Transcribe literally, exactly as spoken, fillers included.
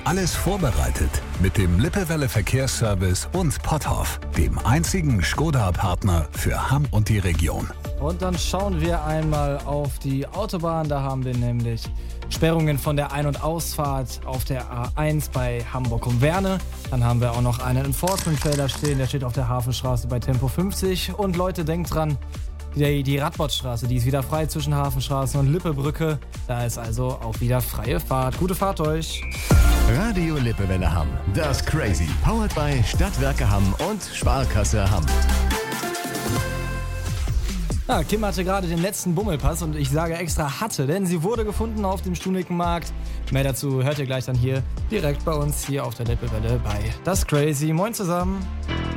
Alles vorbereitet mit dem Lippewelle Verkehrsservice und Potthoff, dem einzigen Skoda-Partner für Hamm und die Region. Und dann schauen wir einmal auf die Autobahn. Da haben wir nämlich Sperrungen von der Ein- und Ausfahrt auf der A eins bei Hamburg um Werne. Dann haben wir auch noch einen Enforcement-Trailer stehen, der steht auf der Hafenstraße bei Tempo fünfzig. Und Leute, denkt dran, die, die Radbottstraße, die ist wieder frei zwischen Hafenstraße und Lippebrücke. Da ist also auch wieder freie Fahrt. Gute Fahrt euch! Radio Lippewelle Hamm, das Crazy, powered by Stadtwerke Hamm und Sparkasse Hamm. Ja, Kim hatte gerade den letzten Bummelpass und ich sage extra hatte, denn sie wurde gefunden auf dem Stunikenmarkt. Mehr dazu hört ihr gleich dann hier direkt bei uns hier auf der Lippewelle bei Das Crazy. Moin zusammen!